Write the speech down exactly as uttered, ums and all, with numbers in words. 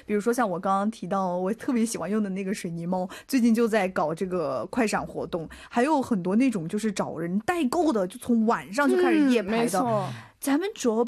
比如说像我刚刚提到我特别喜欢用的那个水泥猫，最近就在搞这个快闪活动，还有很多那种就是找人代购的，就从晚上就开始夜嗯， 排的。 没错。 咱们主要